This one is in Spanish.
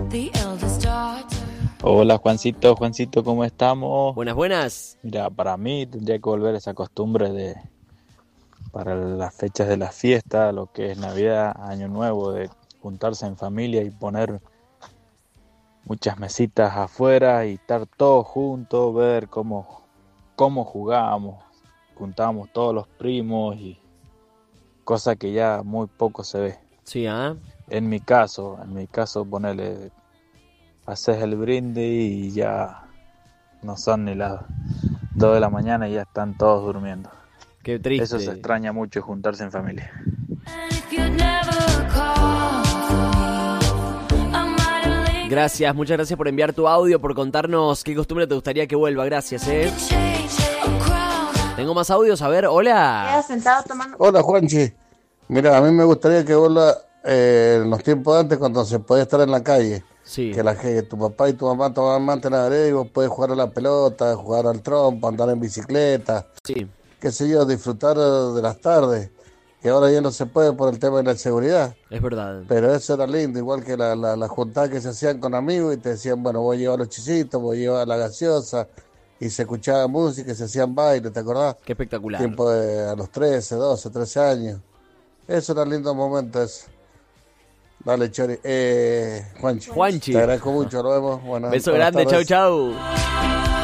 Hola Juancito, Juancito, ¿cómo estamos? Buenas, buenas. Mira, para mí tendría que volver esa costumbre para las fechas de la fiesta, lo que es Navidad, Año Nuevo, de juntarse en familia y poner muchas mesitas afuera y estar todos juntos, ver cómo jugábamos, juntábamos todos los primos y cosa que ya muy poco se ve. Sí, ¿ah? En mi caso, ponerle, haces el brindis y ya no son ni las 2 de la mañana y ya están todos durmiendo. Qué triste. Eso se extraña mucho, juntarse en familia. Gracias, muchas gracias por enviar tu audio, por contarnos qué costumbre te gustaría que vuelva. Gracias, Tengo más audios, a ver, hola. Hola Juanchi, mira, a mí me gustaría que vuelva en los tiempos de antes cuando se podía estar en la calle. Sí. Que tu papá y tu mamá tomaban mate en la vereda y vos podés jugar a la pelota, jugar al trompo, andar en bicicleta, Sí. qué sé yo, disfrutar de las tardes, que ahora ya no se puede por el tema de la seguridad. Es verdad. Pero eso era lindo, igual que la juntada que se hacían con amigos y te decían, bueno, voy a llevar los chisitos, voy a llevar la gaseosa, y se escuchaba música y se hacían bailes, ¿te acordás? Qué espectacular. Tiempo a los 13, 12, 13 años. Eso era lindo momento eso. Dale, Chori. Juanchi. Juanchi. Te agradezco mucho, nos vemos. Buenas Beso grande, tardes. chau, chau.